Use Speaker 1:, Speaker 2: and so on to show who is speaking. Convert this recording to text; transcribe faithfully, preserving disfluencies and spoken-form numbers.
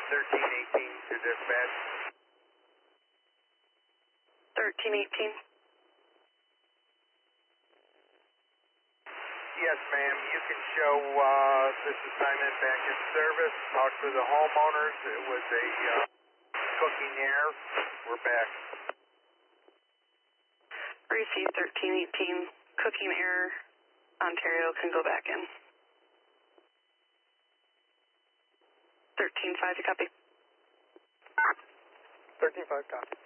Speaker 1: thirteen eighteen to dispatch.
Speaker 2: thirteen eighteen.
Speaker 1: Yes, ma'am. You can show uh, this assignment back in service. Talk to the homeowners. It was a uh, cooking error. We're back.
Speaker 2: Receive thirteen eighteen. Cooking error. Ontario can go back in. thirteen five to copy.
Speaker 1: thirteen five, copy.